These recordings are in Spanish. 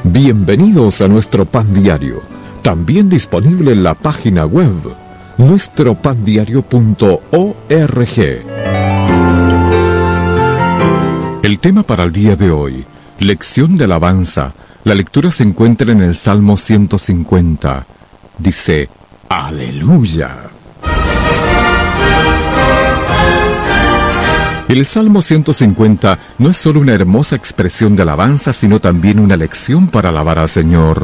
Bienvenidos a nuestro pan diario, también disponible en la página web nuestropandiario.org. El tema para el día de hoy, lección de alabanza. La lectura se encuentra en el Salmo 150. Dice, ¡Aleluya! El Salmo 150 no es solo una hermosa expresión de alabanza, sino también una lección para alabar al Señor.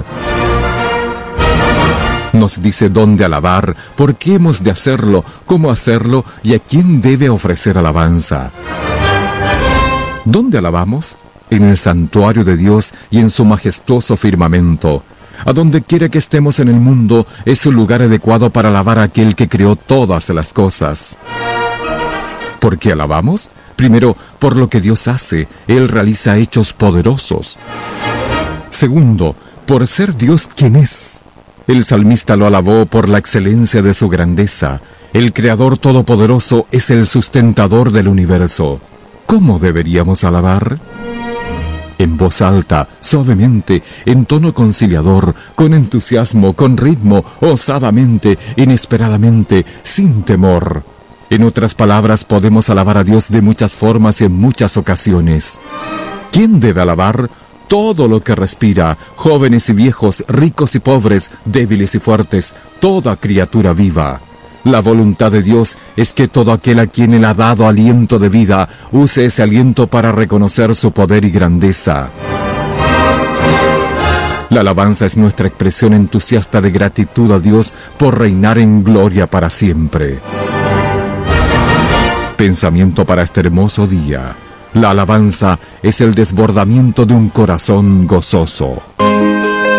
Nos dice dónde alabar, por qué hemos de hacerlo, cómo hacerlo y a quién debe ofrecer alabanza. ¿Dónde alabamos? En el santuario de Dios y en su majestuoso firmamento. A donde quiera que estemos en el mundo, es un lugar adecuado para alabar a aquel que creó todas las cosas. ¿Por qué alabamos? Primero, por lo que Dios hace. Él realiza hechos poderosos. Segundo, por ser Dios quien es. El salmista lo alabó por la excelencia de su grandeza. El Creador Todopoderoso es el sustentador del universo. ¿Cómo deberíamos alabar? En voz alta, suavemente, en tono conciliador, con entusiasmo, con ritmo, osadamente, inesperadamente, sin temor. En otras palabras, podemos alabar a Dios de muchas formas y en muchas ocasiones. ¿Quién debe alabar? Todo lo que respira, jóvenes y viejos, ricos y pobres, débiles y fuertes, toda criatura viva. La voluntad de Dios es que todo aquel a quien Él ha dado aliento de vida, use ese aliento para reconocer su poder y grandeza. La alabanza es nuestra expresión entusiasta de gratitud a Dios por reinar en gloria para siempre. Pensamiento para este hermoso día. La alabanza es el desbordamiento de un corazón gozoso.